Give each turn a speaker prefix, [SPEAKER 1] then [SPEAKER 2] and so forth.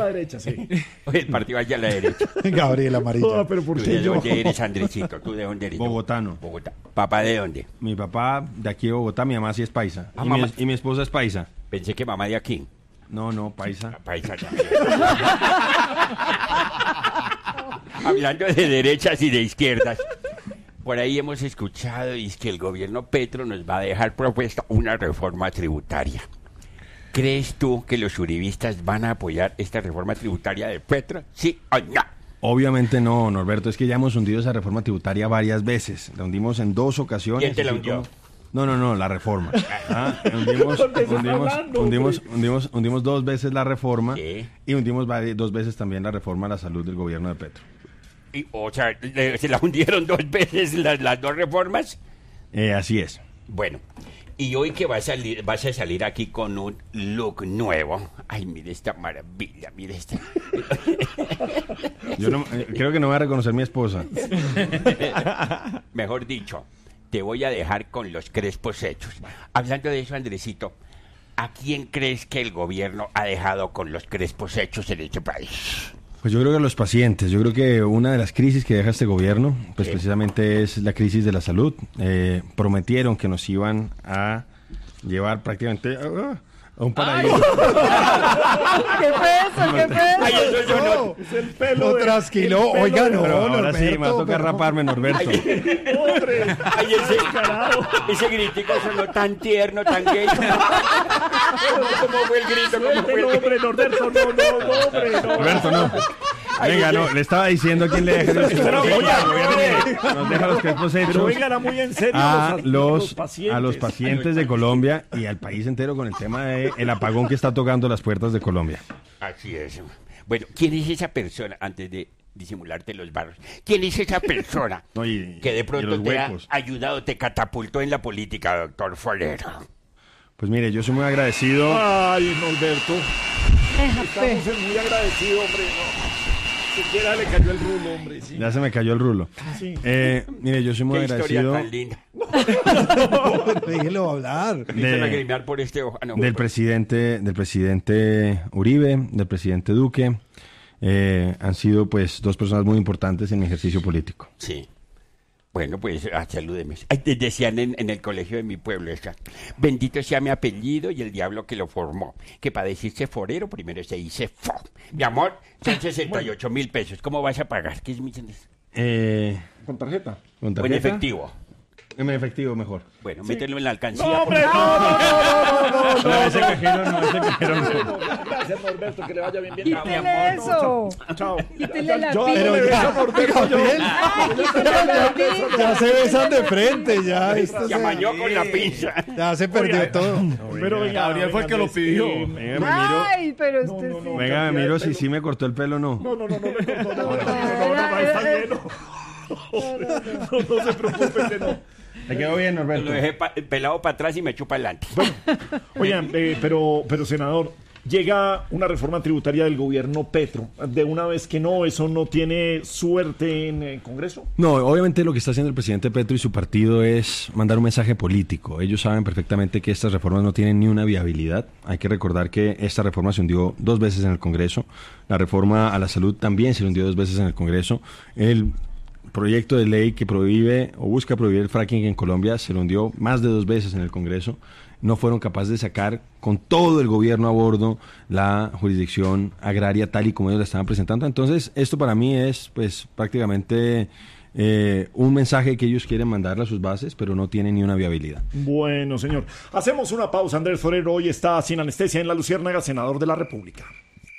[SPEAKER 1] la derecha, sí.
[SPEAKER 2] El partido allá a la derecha.
[SPEAKER 3] Gabriel Amarilla.
[SPEAKER 1] Pero ¿por
[SPEAKER 2] ¿Tú
[SPEAKER 1] qué
[SPEAKER 2] de
[SPEAKER 1] yo?
[SPEAKER 2] dónde eres, Andresito? ¿Tú de dónde eres?
[SPEAKER 4] Bogotano.
[SPEAKER 2] Bogotá. ¿Papá de dónde?
[SPEAKER 4] Mi papá de aquí de Bogotá, mi mamá sí es paisa.
[SPEAKER 2] Ah,
[SPEAKER 4] Y
[SPEAKER 2] mamá.
[SPEAKER 4] mi esposa es paisa.
[SPEAKER 2] Pensé que mamá de aquí.
[SPEAKER 4] No, paisa.
[SPEAKER 2] Paisa también. Hablando de derechas y de izquierdas, por ahí hemos escuchado y es que el gobierno Petro nos va a dejar propuesta una reforma tributaria. ¿Crees tú que los uribistas van a apoyar esta reforma tributaria de Petro? ¿Sí o no?
[SPEAKER 4] Obviamente no, Norberto, es que ya hemos hundido esa reforma tributaria varias veces. La hundimos en 2 ocasiones.
[SPEAKER 2] ¿Quién te la
[SPEAKER 4] así
[SPEAKER 2] hundió?
[SPEAKER 4] No, la reforma. Hundimos 2 veces la reforma
[SPEAKER 2] Sí.
[SPEAKER 4] y hundimos 2 veces también la reforma a la salud del gobierno de Petro.
[SPEAKER 2] O sea, ¿se la hundieron 2 veces las 2 reformas?
[SPEAKER 4] Así es.
[SPEAKER 2] Bueno, y hoy que vas a salir aquí con un look nuevo. Ay, mire esta maravilla, mire esta.
[SPEAKER 4] Yo creo que no va a reconocer mi esposa.
[SPEAKER 2] Mejor dicho, te voy a dejar con los crespos hechos. Hablando de eso, Andresito, ¿a quién crees que el gobierno ha dejado con los crespos hechos en este país?
[SPEAKER 4] Pues yo creo que los pacientes, yo creo que una de las crisis que deja este gobierno, pues
[SPEAKER 2] Sí.
[SPEAKER 4] precisamente es la crisis de la salud. Prometieron que nos iban a llevar prácticamente a un paraíso.
[SPEAKER 5] ¿Qué fue eso? ¿Qué fue eso?
[SPEAKER 2] Ay, eso yo no.
[SPEAKER 1] Es el pelo.
[SPEAKER 3] Lo trasquiló.
[SPEAKER 1] el pelo
[SPEAKER 3] Oiga,
[SPEAKER 1] de-
[SPEAKER 3] no.
[SPEAKER 4] Pero ahora sí, me va a
[SPEAKER 3] Norberto,
[SPEAKER 4] tocar
[SPEAKER 3] pero-
[SPEAKER 4] raparme, Norberto.
[SPEAKER 1] Hombre,
[SPEAKER 2] Ay, ese gritico sonó tan tierno, tan gay. ¿Cómo fue el grito? ¿Cómo fue
[SPEAKER 1] suéltelo,
[SPEAKER 2] el
[SPEAKER 1] hombre, Norberto, no, hombre, no.
[SPEAKER 4] Norberto, no. Venga, no, le estaba diciendo a quién le deja los
[SPEAKER 1] Pero,
[SPEAKER 4] nos deja los crespos
[SPEAKER 1] Pero
[SPEAKER 4] hechos
[SPEAKER 1] vengan muy en serio
[SPEAKER 4] a los
[SPEAKER 1] pacientes.
[SPEAKER 4] pacientes de Colombia y al país entero con el tema del apagón que está tocando las puertas de Colombia.
[SPEAKER 2] Así es. Bueno, ¿quién es esa persona, antes de disimularte los barros, quién es esa persona
[SPEAKER 4] No, y-
[SPEAKER 2] que
[SPEAKER 4] y
[SPEAKER 2] de pronto
[SPEAKER 4] los
[SPEAKER 2] te ha
[SPEAKER 4] huecos.
[SPEAKER 2] ayudado, te catapultó en la política, doctor Forero?
[SPEAKER 4] Pues mire, yo soy muy agradecido.
[SPEAKER 1] Ay, Norberto.
[SPEAKER 5] Déjate.
[SPEAKER 1] Estamos muy agradecidos, hombre. No. Siquiera le cayó el rulo, hombre. Sí.
[SPEAKER 4] Ya se me cayó el rulo.
[SPEAKER 1] Sí.
[SPEAKER 4] Mire, yo soy muy
[SPEAKER 2] Qué historia
[SPEAKER 4] agradecido
[SPEAKER 2] tan linda.
[SPEAKER 3] Déjelo hablar.
[SPEAKER 2] Me hizo lagrimear por este ojo. No,
[SPEAKER 4] del presidente Uribe, del presidente Duque. Han sido pues 2 personas muy importantes en mi ejercicio político.
[SPEAKER 2] Sí. Bueno, pues, salúdeme. Ay, decían en el colegio de mi pueblo, bendito sea mi apellido y el diablo que lo formó. Que para decirse forero, primero se dice fo. Mi amor, son 68,000 pesos. ¿Cómo vas a pagar? ¿Qué es mi...
[SPEAKER 1] Con tarjeta.
[SPEAKER 4] ¿Con
[SPEAKER 2] O en
[SPEAKER 4] tarjeta?
[SPEAKER 2] efectivo.
[SPEAKER 4] En efectivo mejor.
[SPEAKER 2] Bueno, mételo en la alcancía.
[SPEAKER 1] No, hombre,
[SPEAKER 4] No, ese cajero no.
[SPEAKER 1] Gracias, Norberto, que le vaya bien.
[SPEAKER 5] Quítele eso.
[SPEAKER 1] Chao.
[SPEAKER 5] Quítele la
[SPEAKER 1] Yo
[SPEAKER 5] piña.
[SPEAKER 1] no le beso a Norberto, yo.
[SPEAKER 3] Gabriel,
[SPEAKER 5] Ay, quítele la piña.
[SPEAKER 3] ya se besan de frente, ya. Esto
[SPEAKER 2] Se
[SPEAKER 3] se-
[SPEAKER 2] amañó con la pinza.
[SPEAKER 3] ya se perdió
[SPEAKER 1] Oiga,
[SPEAKER 3] todo.
[SPEAKER 1] Pero venga,
[SPEAKER 6] Gabriel fue el que lo pidió.
[SPEAKER 4] Venga, me miro.
[SPEAKER 5] Ay, pero este sí.
[SPEAKER 4] Venga, me miro si sí me cortó el pelo o no.
[SPEAKER 1] No, le cortó. No, está bien. No se preocupen que no.
[SPEAKER 4] Te quedó bien,
[SPEAKER 2] Lo
[SPEAKER 4] Norberto.
[SPEAKER 2] dejé pelado para atrás y me chupa adelante.
[SPEAKER 1] Oigan, pero senador, llega una reforma tributaria del gobierno Petro. De una vez que no, eso no tiene suerte en el Congreso.
[SPEAKER 4] No, obviamente lo que está haciendo el presidente Petro y su partido es mandar un mensaje político. Ellos saben perfectamente que estas reformas no tienen ni una viabilidad. Hay que recordar que esta reforma se hundió 2 veces en el Congreso. La reforma a la salud también se hundió 2 veces en el Congreso. El proyecto de ley que prohíbe o busca prohibir el fracking en Colombia se lo hundió más de 2 veces en el Congreso. No fueron capaces de sacar con todo el gobierno a bordo la jurisdicción agraria tal y como ellos la estaban presentando. Entonces, esto para mí es pues prácticamente un mensaje que ellos quieren mandarle a sus bases, pero no tiene ni una viabilidad.
[SPEAKER 1] Bueno, señor. Hacemos una pausa. Andrés Forero hoy está sin anestesia en La Luciérnaga, senador de la República.